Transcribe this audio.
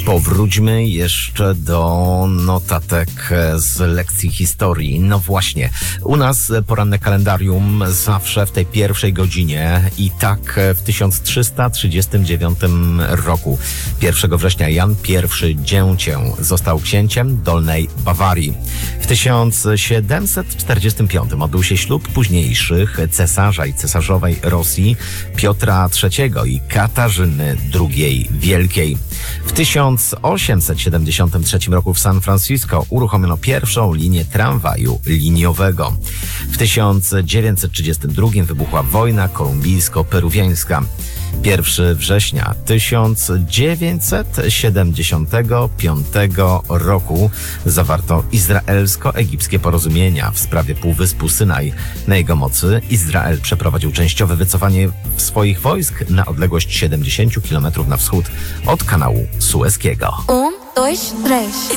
Powróćmy jeszcze do notatek z lekcji historii. No właśnie, u nas poranne kalendarium zawsze w tej pierwszej godzinie i tak w 1339 roku. 1 września Jan I Dzięcię został księciem Dolnej Bawarii. W 1745 odbył się ślub późniejszych cesarza i cesarzowej Rosji Piotra III i Katarzyny II Wielkiej. W 1873 roku w San Francisco uruchomiono pierwszą linię tramwaju liniowego. W 1932 wybuchła wojna kolumbijsko-peruwiańska. 1 września 1975 roku zawarto izraelsko-egipskie porozumienia w sprawie Półwyspu Synaj. Na jego mocy Izrael przeprowadził częściowe wycofanie swoich wojsk na odległość 70 km na wschód od kanału Sueskiego. 1, 2, 3.